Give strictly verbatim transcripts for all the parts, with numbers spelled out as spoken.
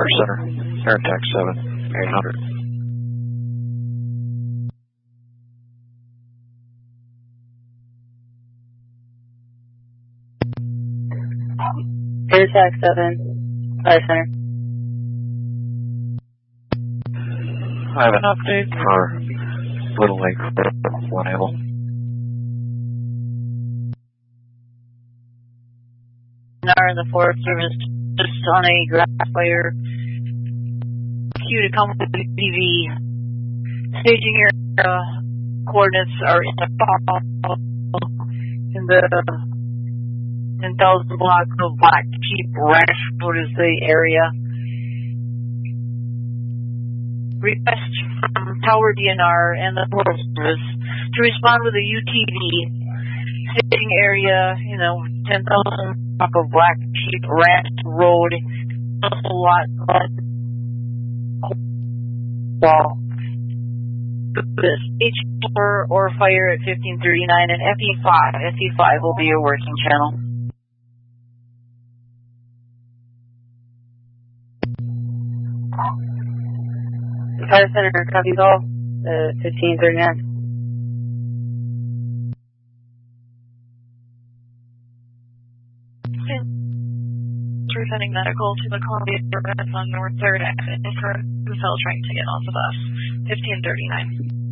Fire Center, Air Taxi seven, eight hundred. Air Taxi seven, Fire Center. I have an update for Little Lake one able. Are in the Forest Service just on a grass fire. Queue to come with the U T V. Staging area coordinates are in the in the ten thousand block of Black Sheep Ranch Road is the area. Request from Tower D N R and the Forest Service to respond with a U T V. Staging area, you know, ten thousand block of Black Sheep Ranch Road. Also a lot of well, H four or fire at fifteen thirty-nine and F E five. F E five will be your working channel. Fire Center, copies all, uh, fifteen thirty-nine. Sending medical to the Columbia Service on North third Avenue for who's still trying to get off the bus. fifteen thirty-nine.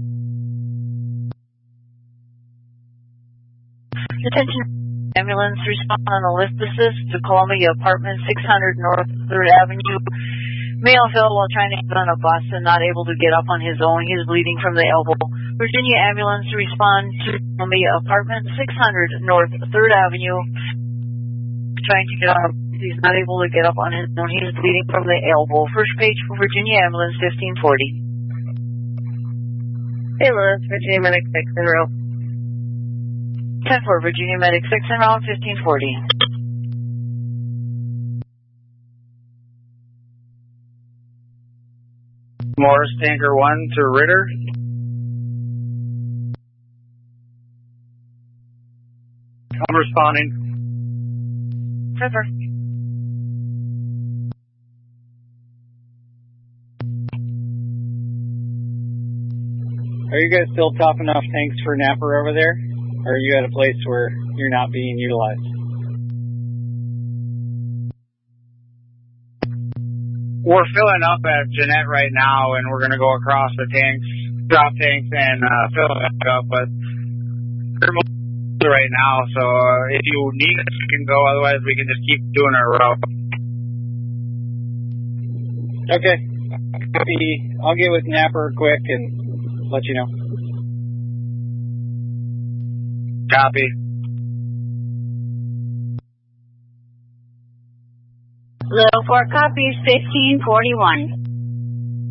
Detention ambulance respond on Olympicis to Columbia Apartment six hundred North third Avenue. Male fell while trying to get on a bus and not able to get up on his own. He is bleeding from the elbow. Virginia ambulance respond to Columbia Apartment six hundred North third Avenue. Trying to get on a He's not able to get up on his own. He is bleeding from the elbow. First page for Virginia ambulance fifteen forty. Hey, Lewis, Virginia Medic six en route. ten four, Virginia Medic six en route, fifteen forty. Morris Tanker one to Ritter. I'm responding. River. Are you guys still topping off tanks for Napper over there? Or are you at a place where you're not being utilized? We're filling up at Jeanette right now, and we're going to go across the tanks, drop tanks, and uh, fill it back up. But we're mostly right now, so uh, if you need us, you can go. Otherwise, we can just keep doing our route. Okay. I'll get with Napper quick and let you know. Copy. Low four copies, fifteen forty-one.